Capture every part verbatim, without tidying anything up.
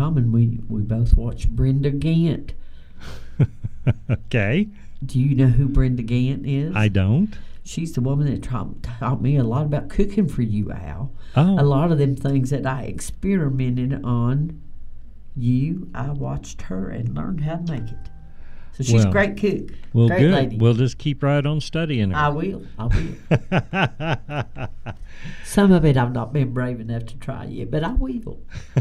common. We we both watched Brenda Gant. Okay. Do you know who Brenda Gant is? I don't. She's the woman that taught, taught me a lot about cooking for you, Al. Oh. A lot of them things that I experimented on you, I watched her and learned how to make it. So she's Well, a great cook. Well, great good. lady. We'll just keep right on studying her. I will. I will. Some of it I've not been brave enough to try yet, but I will.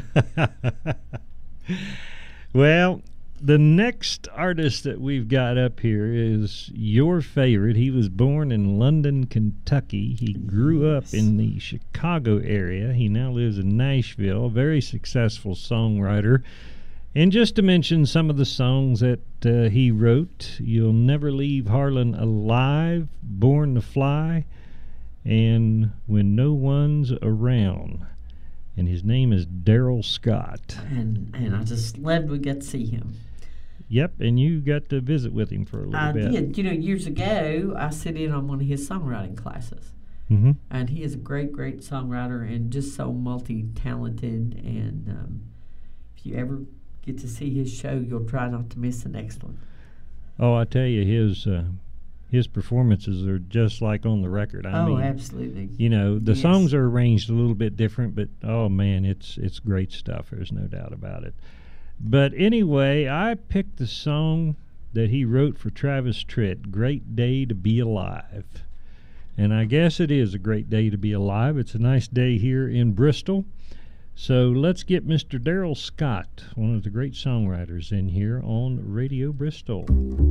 Well, the next artist that we've got up here is your favorite. He was born in London, Kentucky. He grew Yes. up in the Chicago area. He now lives in Nashville. A very successful songwriter. And just to mention some of the songs that uh, he wrote, You'll Never Leave Harlan Alive, Born to Fly, and When No One's Around. And his name is Darrell Scott. And and I just loved we got to see him. Yep, and you got to visit with him for a little I bit. did. You know, years ago, I sit in on one of his songwriting classes. Mm-hmm. And he is a great, great songwriter and just so multi-talented. And um, if you ever get to see his show, you'll try not to miss the next one. Oh, I tell you, his uh, his performances are just like on the record. I oh, mean, absolutely. you know, the Yes. songs are arranged a little bit different, but oh man, it's it's great stuff. There's no doubt about it. But anyway, I picked the song that he wrote for Travis Tritt, Great Day to Be Alive. And I guess it is a great day to be alive. It's a nice day here in Bristol. So let's get Mister Darrell Scott, one of the great songwriters, in here on Radio Bristol.